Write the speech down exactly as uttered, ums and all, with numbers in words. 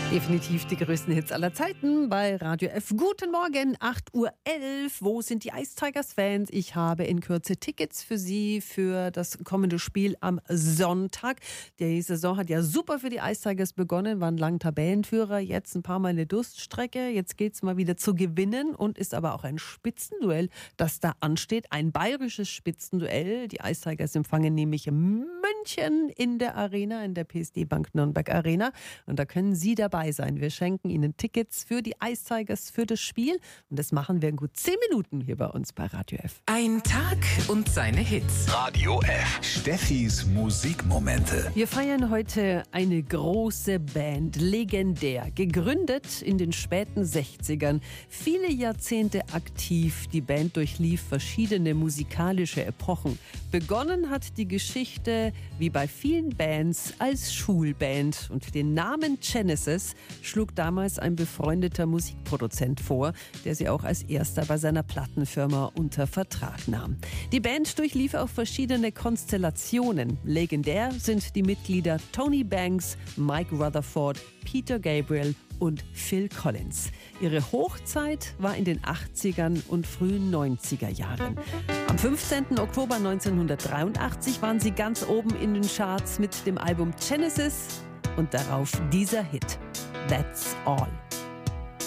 Definitiv die größten Hits aller Zeiten bei Radio F. Guten Morgen, acht Uhr elf. Wo sind die Ice Tigers Fans? Ich habe in Kürze Tickets für Sie für das kommende Spiel am Sonntag. Die Saison hat ja super für die Ice Tigers begonnen, waren lang Tabellenführer, jetzt ein paar Mal eine Durststrecke. Jetzt geht es mal wieder zu gewinnen und ist aber auch ein Spitzenduell, das da ansteht. Ein bayerisches Spitzenduell. Die Ice Tigers empfangen nämlich München in der Arena, in der P S D Bank Nürnberg Arena. Und da können Sie dabei sein. Wir schenken Ihnen Tickets für die Ice Tigers für das Spiel und das machen wir in gut zehn Minuten hier bei uns bei Radio F. Ein Tag und seine Hits. Radio F. Steffis Musikmomente. Wir feiern heute eine große Band, legendär, gegründet in den späten sechzigern, viele Jahrzehnte aktiv. Die Band durchlief verschiedene musikalische Epochen. Begonnen hat die Geschichte, wie bei vielen Bands, als Schulband und den Namen Genesis schlug damals ein befreundeter Musikproduzent vor, der sie auch als erster bei seiner Plattenfirma unter Vertrag nahm. Die Band durchlief auch verschiedene Konstellationen. Legendär sind die Mitglieder Tony Banks, Mike Rutherford, Peter Gabriel und Phil Collins. Ihre Hochzeit war in den achtzigern und frühen neunziger Jahren. Am fünfzehnten Oktober neunzehnhundertdreiundachtzig waren sie ganz oben in den Charts mit dem Album Genesis und darauf dieser Hit, That's All.